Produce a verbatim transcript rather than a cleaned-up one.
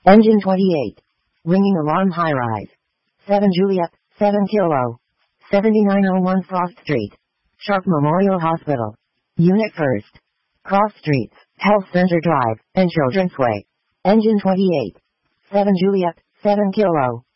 Engine twenty-eight. Ringing alarm high-rise. seven Juliet, seven Kilo. seventy-nine oh one Frost Street. Sharp Memorial Hospital. Unit first. Cross Streets, Health Center Drive, and Children's Way. Engine twenty-eight. seven Juliet, seven Kilo.